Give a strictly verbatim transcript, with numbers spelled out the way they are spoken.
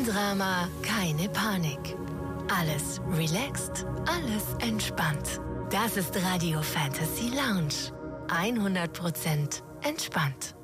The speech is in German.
Kein Drama, keine Panik. Alles relaxed, alles entspannt. Das ist Radio Fantasy Lounge. hundert Prozent entspannt.